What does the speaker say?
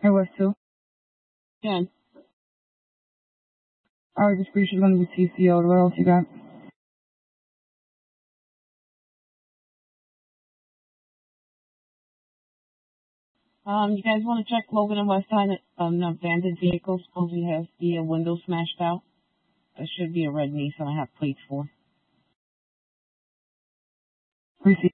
Hey, West 2. Yeah. Alright, this creature's gonna be CCO'd. What else you got? You guys want to check Logan and West Side? An abandoned vehicle supposedly has the window smashed out. There should be a red Nissan I have plates for. Receive.